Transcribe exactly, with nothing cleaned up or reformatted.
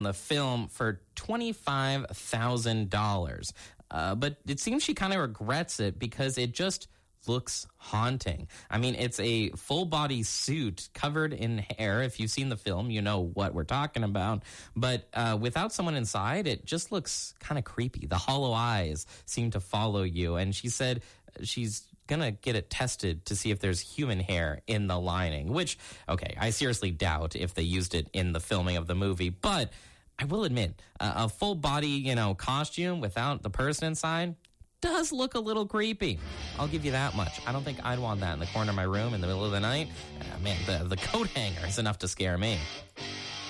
the film for twenty-five thousand dollars. Uh, but it seems she kind of regrets it because it just looks haunting. I mean, it's a full body suit covered in hair. If you've seen the film, you know what we're talking about. But uh, without someone inside, it just looks kind of creepy. The hollow eyes seem to follow you. And she said she's going to get it tested to see if there's human hair in the lining, which, okay, I seriously doubt if they used it in the filming of the movie. But I will admit, uh, a full body, you know, costume without the person inside does look a little creepy. I'll give you that much. I don't think I'd want that in the corner of my room in the middle of the night. Uh, man, the, the coat hanger is enough to scare me.